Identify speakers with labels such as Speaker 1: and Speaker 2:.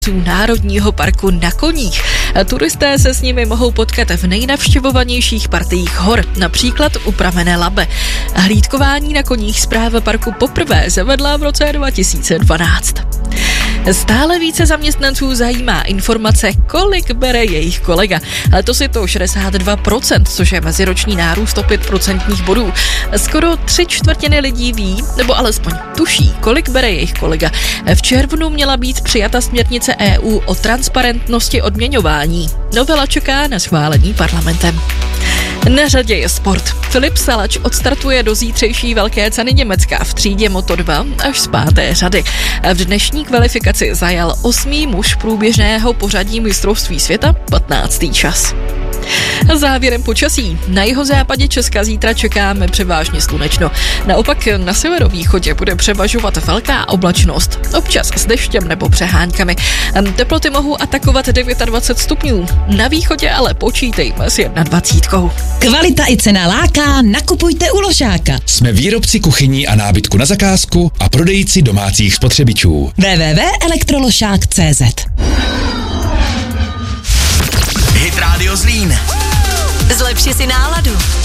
Speaker 1: Národního parku na koních. Turisté se s nimi mohou potkat v nejnavštěvovanějších partiích hor, například u pramené Labe. Hlídkování na koních správa parku poprvé zavedla v roce 2012. Stále více zaměstnanců zajímá informace, kolik bere jejich kolega. Letos je to 62%, což je meziroční nárůst o 5% bodů. Skoro 3/4 lidí ví, nebo alespoň tuší, kolik bere jejich kolega. V červnu měla být přijata směrnice EU o transparentnosti odměňování. Novela čeká na schválení parlamentem. Na řadě je sport. Filip Salač odstartuje do zítřejší velké ceny Německa v třídě Moto2 až z 5. řady. V dnešní kvalifikaci zajal 8. muž průběžného pořadí mistrovství světa, 15. čas. Závěrem počasí. Na jihozápadě Česka zítra čekáme převážně slunečno. Naopak na severovýchodě bude převažovat velká oblačnost, občas s deštěm nebo přeháňkami. Teploty mohou atakovat 29 stupňů. Na východě ale počítejme s 21.
Speaker 2: Kvalita i cena láká, nakupujte u Ložáka.
Speaker 3: Jsme výrobci kuchyní a nábytku na zakázku a prodejci domácích spotřebičů.
Speaker 2: www.elektroložák.cz.
Speaker 4: Hit Radio Zlín.
Speaker 5: Zlepši si náladu.